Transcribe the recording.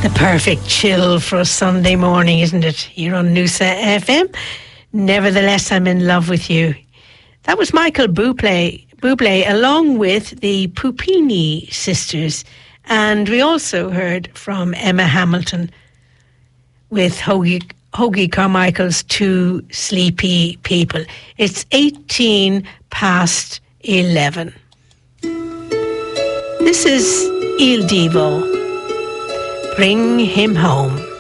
The perfect chill for a Sunday morning, isn't it? Here on Noosa FM. Nevertheless, I'm in love with you. That was Michael Bublé along with the Puppini sisters. And we also heard from Emma Hamilton with Hoagie Carmichael's Two Sleepy People. It's 18 past 11. This is Il Divo. Bring him home.